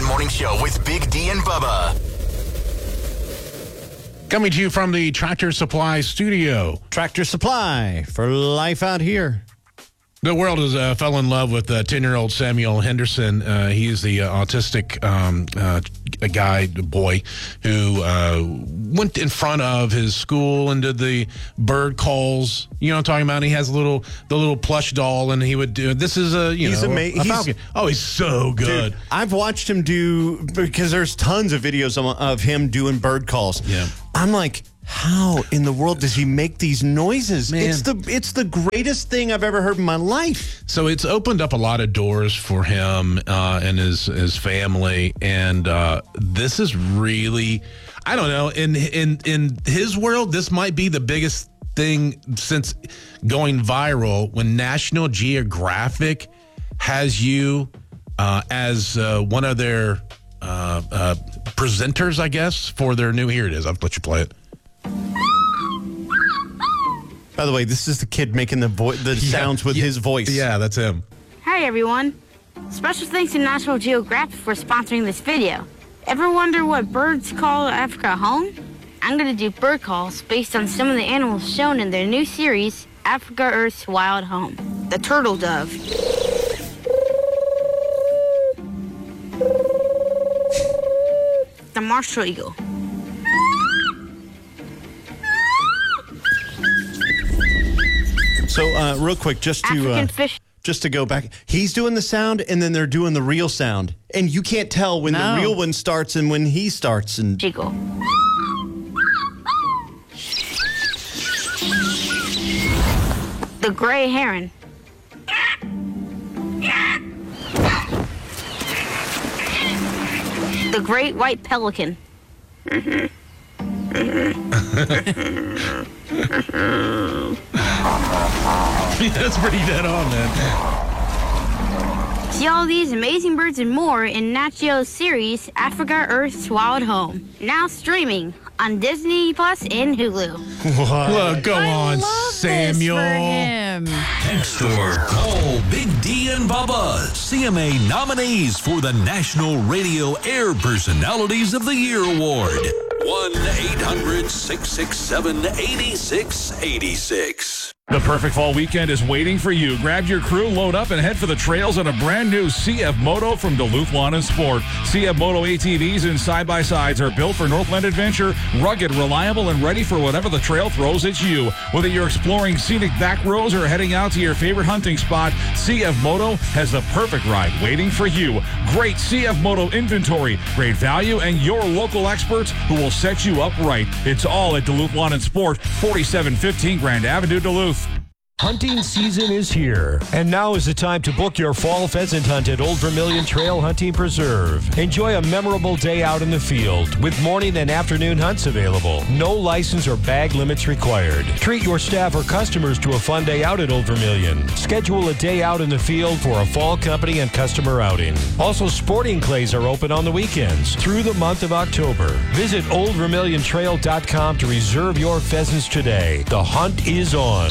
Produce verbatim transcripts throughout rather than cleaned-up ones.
Morning Show with Big D and Bubba. Coming to you from the Tractor Supply studio. Tractor Supply for life out here. The world is uh, fell in love with uh, ten-year-old Samuel Henderson. Uh, he's the uh, autistic um, uh, guy, boy, who uh, went in front of his school and did the bird calls. You know what I'm talking about? He has a little the little plush doll, and he would do. This is a you he's know ama- a he's, falcon. Oh, he's so good. Dude, I've watched him do because there's tons of videos of, of him doing bird calls. Yeah, I'm like, how in the world does he make these noises? Man. It's the it's the greatest thing I've ever heard in my life. So it's opened up a lot of doors for him uh, and his his family, and uh, this is really, I don't know, in in in his world, this might be the biggest thing since going viral when National Geographic has you uh, as uh, one of their uh, uh, presenters, I guess, for their new. Here it is. I'll let you play it. By the way, this is the kid making the vo- the Yeah, sounds with yeah, his voice. Yeah, that's him. Hi everyone. Special thanks to National Geographic for sponsoring this video. Ever wonder what birds call Africa home? I'm going to do bird calls based on some of the animals shown in their new series, Africa Earth's Wild Home. The turtle dove. The martial eagle. So, uh, real quick, just to African uh, fish. just to go back, he's doing the sound, and then they're doing the real sound, and you can't tell when No. the real one starts and when he starts. And Eagle. The gray heron. The great white pelican. That's pretty dead on, man. See all these amazing birds and more in Nat Geo's series, Africa Earth's Wild Home. Now streaming on Disney Plus and Hulu. Look, go I on, love Samuel. This for him. Text or call Big D and Bubba. C M A nominees for the National Radio Air Personalities of the Year Award. one eight hundred six six seven eight six eight six. The perfect fall weekend is waiting for you. Grab your crew, load up, and head for the trails on a brand new C F Moto from Duluth Lawn and Sport. C F Moto A T Vs and side-by-sides are built for Northland adventure, rugged, reliable, and ready for whatever the trail throws at you. Whether you're exploring scenic back roads or heading out to your favorite hunting spot, C F Moto has the perfect ride waiting for you. Great C F Moto inventory, great value, and your local experts who will set you up right. It's all at Duluth Lawn and Sport, forty-seven fifteen Grand Avenue, Duluth. Hunting season is here, and now is the time to book your fall pheasant hunt at Old Vermilion Trail Hunting Preserve. Enjoy a memorable day out in the field with morning and afternoon hunts available. No license or bag limits required. Treat your staff or customers to a fun day out at Old Vermilion. Schedule a day out in the field for a fall company and customer outing. Also, sporting clays are open on the weekends through the month of October. Visit old vermilion trail dot com to reserve your pheasants today. The hunt is on.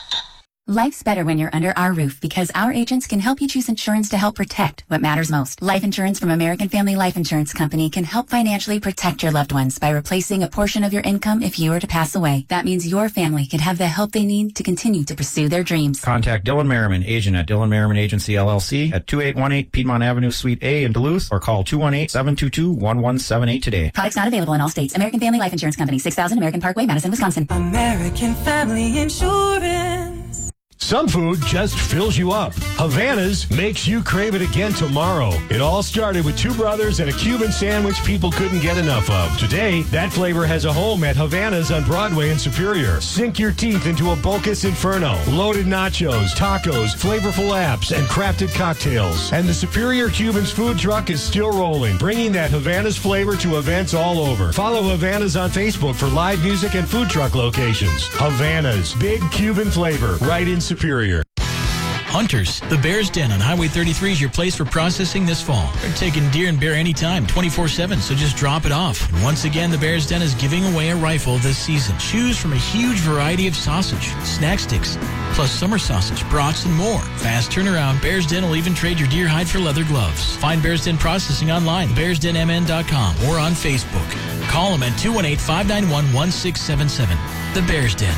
Life's better when you're under our roof because our agents can help you choose insurance to help protect what matters most. Life insurance from American Family Life Insurance Company can help financially protect your loved ones by replacing a portion of your income if you were to pass away. That means your family can have the help they need to continue to pursue their dreams. Contact Dylan Merriman, agent at Dylan Merriman Agency, L L C at two eight one eight Piedmont Avenue, Suite A in Duluth, or call two one eight, seven two two, one one seven eight today. Products not available in all states. American Family Life Insurance Company, six thousand American Parkway, Madison, Wisconsin. American Family Insurance. Some food just fills you up. Havana's makes you crave it again tomorrow. It all started with two brothers and a Cuban sandwich people couldn't get enough of. Today, that flavor has a home at Havana's on Broadway in Superior. Sink your teeth into a Bocas Inferno, loaded nachos, tacos, flavorful apps, and crafted cocktails. And the Superior Cubans food truck is still rolling, bringing that Havana's flavor to events all over. Follow Havana's on Facebook for live music and food truck locations. Havana's, big Cuban flavor, right in Superior. Hunters, the Bear's Den on Highway thirty-three is your place for processing this fall. They're taking deer and bear anytime, twenty-four seven, so just drop it off. And once again, the Bear's Den is giving away a rifle this season. Choose from a huge variety of sausage, snack sticks, plus summer sausage, brats, and more. Fast turnaround, Bear's Den will even trade your deer hide for leather gloves. Find Bear's Den Processing online, bears den m n dot com, or on Facebook. Call them at two one eight, five nine one, one six seven seven. The Bear's Den.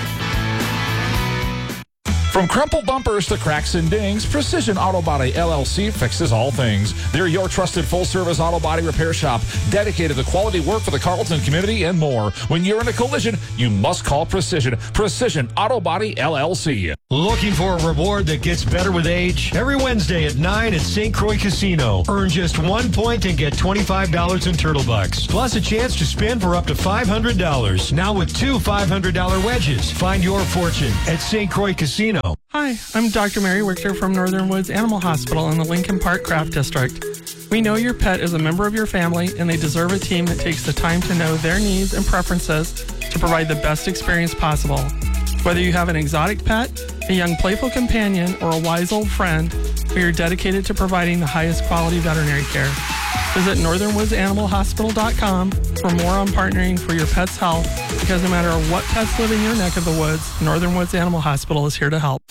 From crumpled bumpers to cracks and dings, Precision Auto Body L L C fixes all things. They're your trusted full-service auto body repair shop, dedicated to quality work for the Carlton community and more. When you're in a collision, you must call Precision. Precision Auto Body L L C. Looking for a reward that gets better with age? Every Wednesday at nine at Saint Croix Casino. Earn just one point and get twenty-five dollars in Turtle Bucks. Plus a chance to spin for up to five hundred dollars. Now with two five hundred dollars wedges. Find your fortune at Saint Croix Casino. Hi, I'm Doctor Mary Richter from Northern Woods Animal Hospital in the Lincoln Park Craft District. We know your pet is a member of your family and they deserve a team that takes the time to know their needs and preferences to provide the best experience possible. Whether you have an exotic pet, a young playful companion, or a wise old friend, we are dedicated to providing the highest quality veterinary care. Visit northern woods animal hospital dot com for more on partnering for your pet's health, because no matter what pets live in your neck of the woods, Northern Woods Animal Hospital is here to help.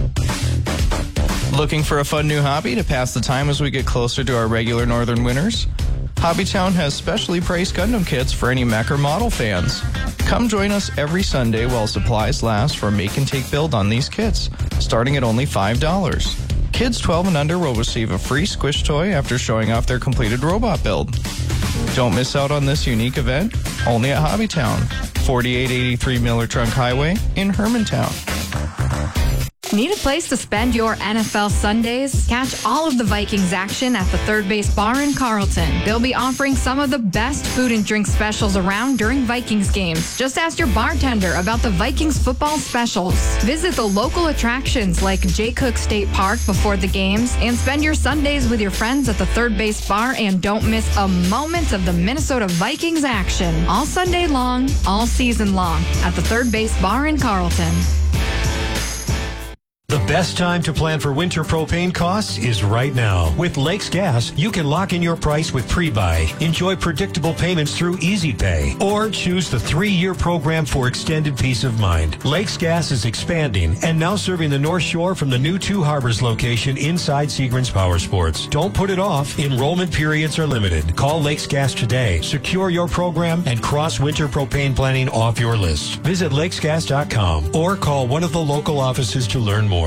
Looking for a fun new hobby to pass the time as we get closer to our regular northern winters? Hobbytown has specially priced Gundam kits for any mech or model fans. Come join us every Sunday while supplies last for a make and take build on these kits, starting at only five dollars. Kids twelve and under will receive a free squish toy after showing off their completed robot build. Don't miss out on this unique event, only at Hobbytown, forty-eight eighty-three Miller Trunk Highway in Hermantown. Need a place to spend your N F L Sundays? Catch all of the Vikings action at the Third Base Bar in Carlton. They'll be offering some of the best food and drink specials around during Vikings games. Just ask your bartender about the Vikings football specials. Visit the local attractions like Jay Cook State Park before the games and spend your Sundays with your friends at the Third Base Bar, and don't miss a moment of the Minnesota Vikings action. All Sunday long, all season long at the Third Base Bar in Carlton. The best time to plan for winter propane costs is right now. With Lakes Gas, you can lock in your price with pre-buy, enjoy predictable payments through Easy Pay, or choose the three-year program for extended peace of mind. Lakes Gas is expanding and now serving the North Shore from the new Two Harbors location inside Seagram's Power Sports. Don't put it off. Enrollment periods are limited. Call Lakes Gas today. Secure your program and cross winter propane planning off your list. Visit lakes gas dot com or call one of the local offices to learn more.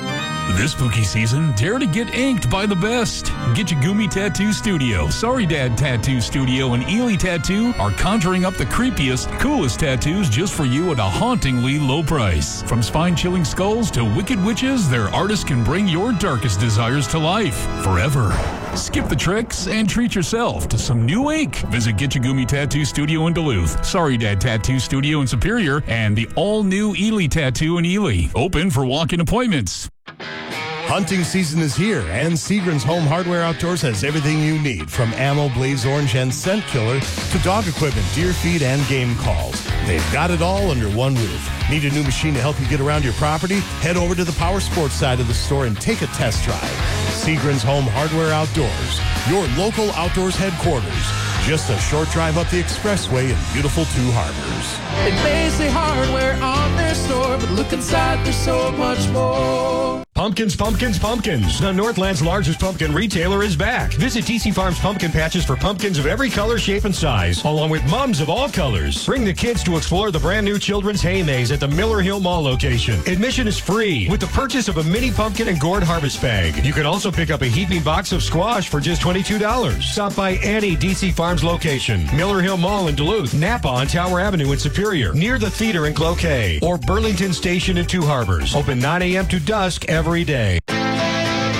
This spooky season, dare to get inked by the best. Gitchagumi Tattoo Studio, Sorry Dad Tattoo Studio, and Ely Tattoo are conjuring up the creepiest, coolest tattoos just for you at a hauntingly low price. From spine-chilling skulls to wicked witches, their artists can bring your darkest desires to life forever. Skip the tricks and treat yourself to some new ink. Visit Gitchagumi Tattoo Studio in Duluth, Sorry Dad Tattoo Studio in Superior, and the all-new Ely Tattoo in Ely. Open for walk-in appointments. Hunting season is here, and Seagram's Home Hardware Outdoors has everything you need, from ammo, blaze orange, and scent killer to dog equipment, deer feed, and game calls. They've got it all under one roof. Need a new machine to help you get around your property? Head over to the Power Sports side of the store and take a test drive. Seagram's Home Hardware Outdoors, your local outdoors headquarters. Just a short drive up the expressway in beautiful Two Harbors. They may say hardware on their store, but look inside, there's so much more. Pumpkins, pumpkins, pumpkins. The Northland's largest pumpkin retailer is back. Visit D C Farms Pumpkin Patches for pumpkins of every color, shape, and size, along with mums of all colors. Bring the kids to explore the brand new Children's Hay Maze at the Miller Hill Mall location. Admission is free with the purchase of a mini pumpkin and gourd harvest bag. You can also pick up a heaping box of squash for just twenty-two dollars. Stop by any D C Farms location. Miller Hill Mall in Duluth, Napa on Tower Avenue in Superior, near the theater in Cloquet, or Burlington Station in Two Harbors. Open nine a.m. to dusk every day.